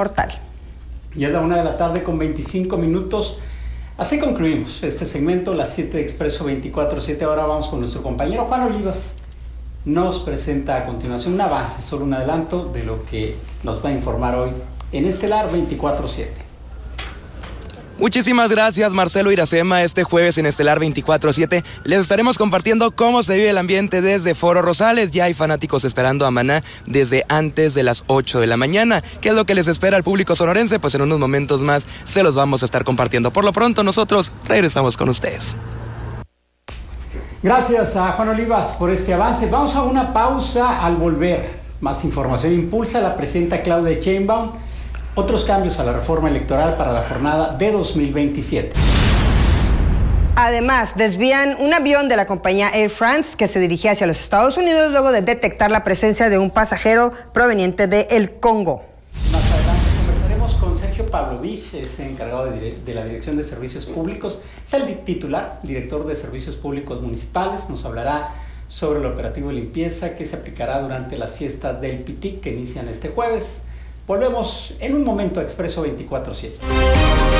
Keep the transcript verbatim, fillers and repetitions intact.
mortal. Ya es la una de la tarde con veinticinco minutos. Así concluimos este segmento, las siete de Expreso veinticuatro siete. Ahora vamos con nuestro compañero Juan Olivas. Nos presenta a continuación un avance, solo un adelanto de lo que nos va a informar hoy en Estelar veinticuatro siete. Muchísimas gracias, Marcelo Iracema. Este jueves en Estelar veinticuatro siete les estaremos compartiendo cómo se vive el ambiente desde Foro Rosales. Ya hay fanáticos esperando a Maná desde antes de las ocho de la mañana. ¿Qué es lo que les espera al público sonorense? Pues en unos momentos más se los vamos a estar compartiendo. Por lo pronto, nosotros regresamos con ustedes. Gracias a Juan Olivas por este avance. Vamos a una pausa. Al volver, más información. Impulsa la presidenta Claudia Sheinbaum otros cambios a la reforma electoral para la jornada de dos mil veintisiete. Además, desvían un avión de la compañía Air France que se dirigía hacia los Estados Unidos luego de detectar la presencia de un pasajero proveniente de El Congo. Más adelante conversaremos con Sergio Pavlovich, es encargado de, de la Dirección de Servicios Públicos, es el titular, director de Servicios Públicos Municipales. Nos hablará sobre el operativo de limpieza que se aplicará durante las fiestas del Pitic que inician este jueves. Volvemos en un momento a Expreso veinticuatro siete.